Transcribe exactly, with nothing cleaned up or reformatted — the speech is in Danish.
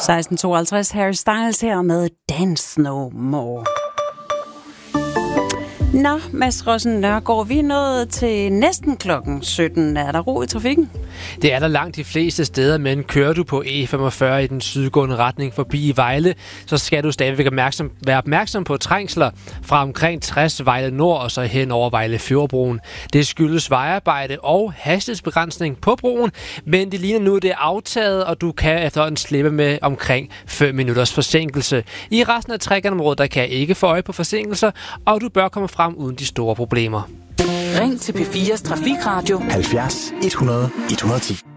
seksten tooghalvtreds Harry Styles her med Dance No More. Nå, Mads Rossen Nørgaard, vi er nået til næsten klokken sytten. Er der ro i trafikken? Det er der langt de fleste steder, men kører du på E femogfyrre i den sydgående retning forbi Vejle, så skal du stadigvæk opmærksom, være opmærksom på trængsler fra omkring tres Vejle Nord og så hen over Vejle Fjordbroen. Det skyldes vejarbejde og hastighedsbegrænsning på broen, men det ligner nu, det er aftaget, og du kan efterhånden slippe med omkring fem minutters forsinkelse. I resten af Trækkernområdet, der kan jeg ikke få øje på forsinkelser, og du bør komme frem uden de store problemer. Ring til P fires Trafikradio halvfjerds et hundrede et hundrede og ti.